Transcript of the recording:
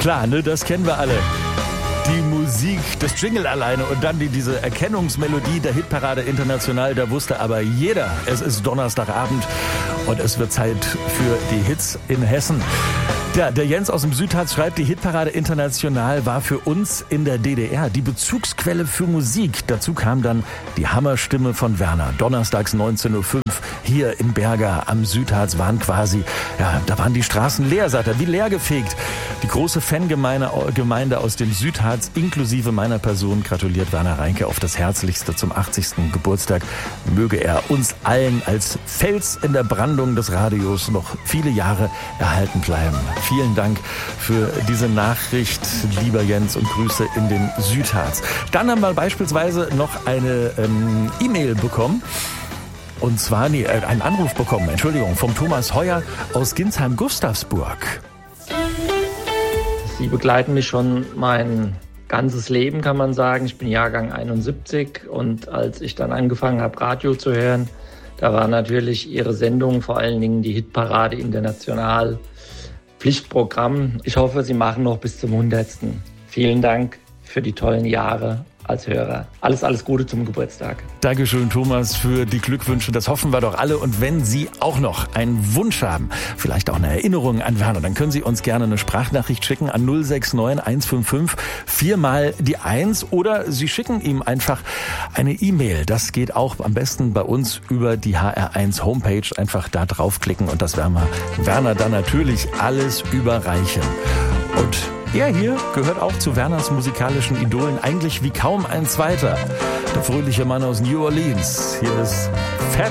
Klar, ne, das kennen wir alle. Die Musik, das Jingle alleine und dann diese Erkennungsmelodie der Hitparade International, da wusste aber jeder, es ist Donnerstagabend und es wird Zeit für die Hits in Hessen. Ja, der Jens aus dem Südharz schreibt, die Hitparade International war für uns in der DDR die Bezugsquelle für Musik. Dazu kam dann die Hammerstimme von Werner. Donnerstags 19.05 Uhr hier in Berga am Südharz waren quasi, ja, da waren die Straßen leer, sagt er, wie leer gefegt. Die große Fangemeinde aus dem Südharz inklusive meiner Person gratuliert Werner Reinke auf das Herzlichste zum 80. Geburtstag. Möge er uns allen als Fels in der Brandung des Radios noch viele Jahre erhalten bleiben. Vielen Dank für diese Nachricht, lieber Jens, und Grüße in den Südharz. Dann haben wir beispielsweise noch eine E-Mail bekommen. Und zwar, einen Anruf bekommen, vom Thomas Heuer aus Ginsheim-Gustavsburg. Sie begleiten mich schon mein ganzes Leben, kann man sagen. Ich bin Jahrgang 71 und als ich dann angefangen habe, Radio zu hören, da war natürlich Ihre Sendung, vor allen Dingen die Hitparade International, Pflichtprogramm. Ich hoffe, Sie machen noch bis zum 100. Vielen Dank für die tollen Jahre als Hörer. Alles Gute zum Geburtstag. Dankeschön, Thomas, für die Glückwünsche. Das hoffen wir doch alle. Und wenn Sie auch noch einen Wunsch haben, vielleicht auch eine Erinnerung an Werner, dann können Sie uns gerne eine Sprachnachricht schicken an 069 155 4 die 1 oder Sie schicken ihm einfach eine E-Mail. Das geht auch am besten bei uns über die HR1 Homepage. Einfach da draufklicken und das werden wir Werner dann natürlich alles überreichen. Und er hier gehört auch zu Werners musikalischen Idolen, eigentlich wie kaum ein zweiter. Der fröhliche Mann aus New Orleans. Hier ist Fat